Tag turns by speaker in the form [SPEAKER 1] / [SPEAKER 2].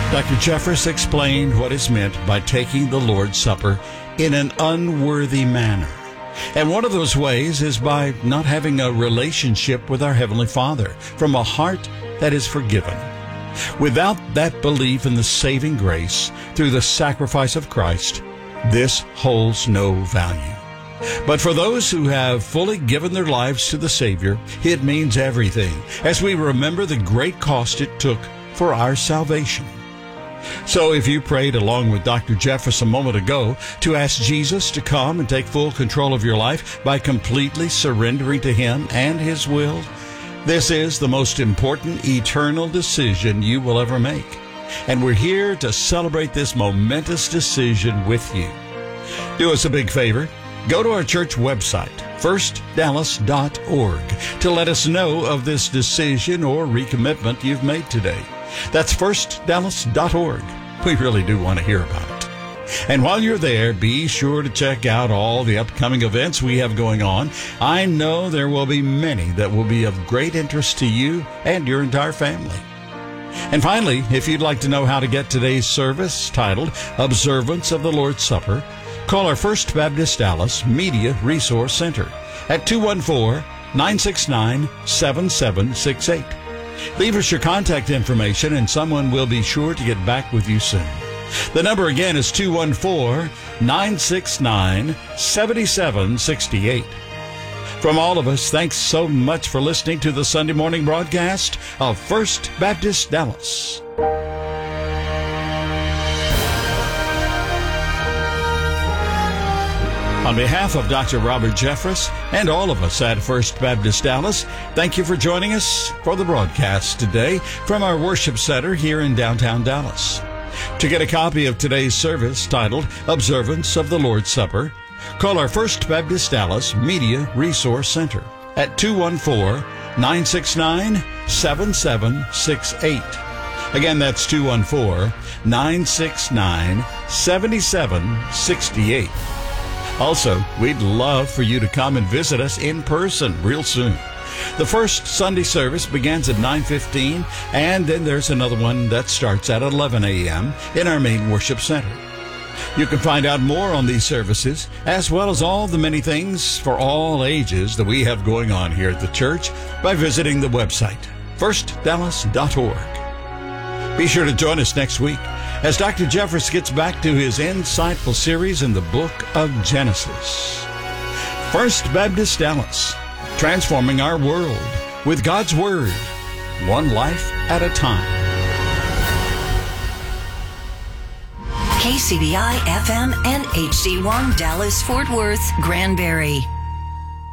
[SPEAKER 1] Dr. Jeffress explained what is meant by taking the Lord's Supper in an unworthy manner. And one of those ways is by not having a relationship with our Heavenly Father from a heart that is forgiven. Without that belief in the saving grace through the sacrifice of Christ, this holds no value. But for those who have fully given their lives to the Savior, it means everything as we remember the great cost it took for our salvation. So if you prayed along with Dr. Jeffress a moment ago to ask Jesus to come and take full control of your life by completely surrendering to Him and His will, this is the most important eternal decision you will ever make. And we're here to celebrate this momentous decision with you. Do us a big favor. Go to our church website, firstdallas.org, to let us know of this decision or recommitment you've made today. That's firstdallas.org. We really do want to hear about it. And while you're there, be sure to check out all the upcoming events we have going on. I know there will be many that will be of great interest to you and your entire family. And finally, if you'd like to know how to get today's service titled Observance of the Lord's Supper, call our First Baptist Dallas Media Resource Center at 214-969-7768. Leave us your contact information and someone will be sure to get back with you soon. The number again is 214-969-7768. From all of us, thanks so much for listening to the Sunday morning broadcast of First Baptist Dallas. On behalf of Dr. Robert Jeffress and all of us at First Baptist Dallas, thank you for joining us for the broadcast today from our worship center here in downtown Dallas. To get a copy of today's service titled Observance of the Lord's Supper, call our First Baptist Dallas Media Resource Center at 214-969-7768. Again, that's 214-969-7768. Also, we'd love for you to come and visit us in person real soon. The first Sunday service begins at 9:15, and then there's another one that starts at 11 a.m. in our main worship center. You can find out more on these services, as well as all the many things for all ages that we have going on here at the church by visiting the website, firstdallas.org. Be sure to join us next week as Dr. Jeffress gets back to his insightful series in the book of Genesis. First Baptist Dallas, transforming our world with God's Word, one life at a time.
[SPEAKER 2] KCBI FM and HD1 Dallas Fort Worth Granbury.